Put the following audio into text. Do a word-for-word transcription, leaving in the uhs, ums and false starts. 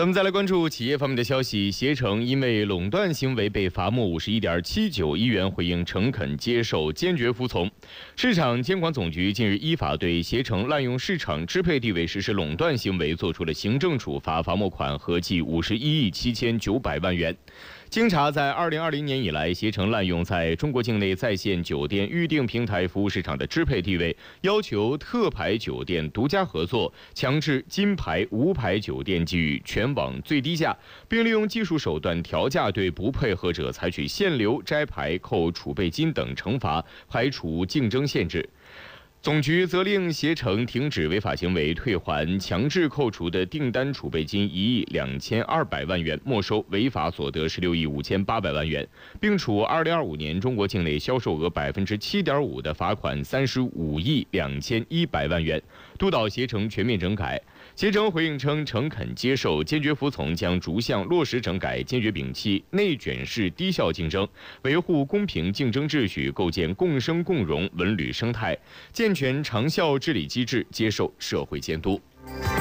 咱们再来关注企业方面的消息，携程因为垄断行为被罚没五十一点七九亿元，回应诚恳接受，坚决服从。市场监管总局近日依法对携程滥用市场支配地位实施垄断行为作出了行政处罚，罚没款合计五十一亿七千九百万元。经查，在二零二零年以来，携程滥用在中国境内在线酒店预订平台服务市场的支配地位，要求特牌酒店独家合作，强制金牌、无牌酒店给予全网最低价，并利用技术手段调价，对不配合者采取限流、摘牌、扣储备金等惩罚，排除竞争限制。总局责令携程停止违法行为，退还强制扣除的订单储备金一亿两千二百万元，没收违法所得十六亿五千八百万元，并处二零二五年中国境内销售额百分之七点五的罚款三十五亿两千一百万元，督导携程全面整改。携程回应称，诚恳接受，坚决服从，将逐项落实整改，坚决摒弃内卷式低效竞争，维护公平竞争秩序，构建共生共荣文旅生态，健全长效治理机制，接受社会监督。